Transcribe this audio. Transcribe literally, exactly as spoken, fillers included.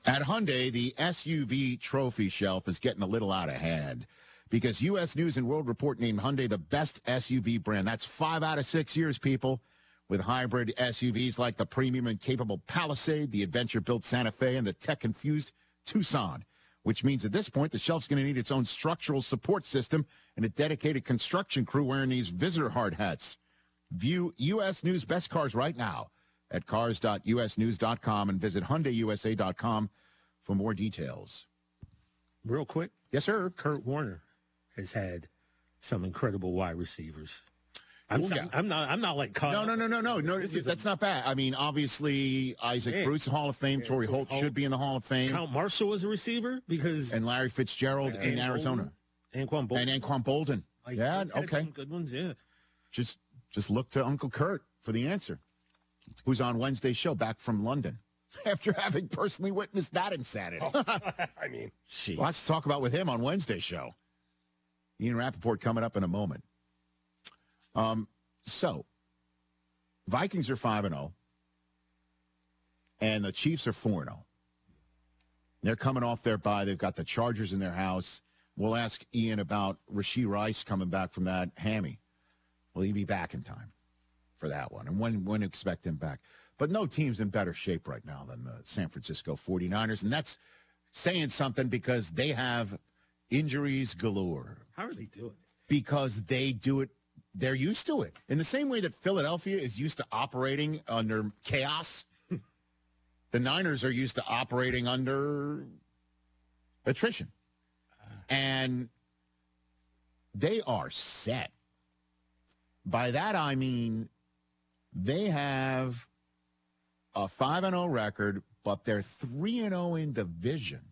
At Hyundai, the S U V trophy shelf is getting a little out of hand because U S News and World Report named Hyundai the best S U V brand. That's five out of six years, people, with hybrid S U Vs like the premium and capable Palisade, the adventure-built Santa Fe, and the tech-infused Tucson, which means at this point the shelf's going to need its own structural support system and a dedicated construction crew wearing these visitor hard hats. View U S News Best Cars right now at cars dot u s news dot com and visit hyundai u s a dot com for more details. Real quick. Yes, sir. Kurt Warner has had some incredible wide receivers. I'm, Well, yeah. I'm not. I'm not like caught No, up. no, no, no, no, no. This is That's a- not bad. I mean, obviously, Isaac Yeah. Bruce, Hall of Fame. Yeah, Torrey Torrey Holt Holt. should be in the Hall of Fame. Count Marshall was a receiver because And Larry Fitzgerald in and Arizona. Bolden, Anquan Bolden. And Anquan Bolden. Like, yeah, he's had okay. some good ones. Yeah. Just just look to Uncle Kurt for the answer, who's on Wednesday's show back from London after having personally witnessed that insanity. I mean, she. Lots to talk about with him on Wednesday's show. Ian Rappaport coming up in a moment. Um, so, Vikings are five and oh, and the Chiefs are four and oh. They're coming off their bye. They've got the Chargers in their house. We'll ask Ian about Rashee Rice coming back from that hammy. Will he be back in time for that one? And when, when expect him back? But no team's in better shape right now than the San Francisco forty-niners, and that's saying something because they have injuries galore. How are they doing it? Because they do it, they're used to it. In the same way that Philadelphia is used to operating under chaos, the Niners are used to operating under attrition. And they are set. By that, I mean they have a five and oh record, but they're three and oh in division.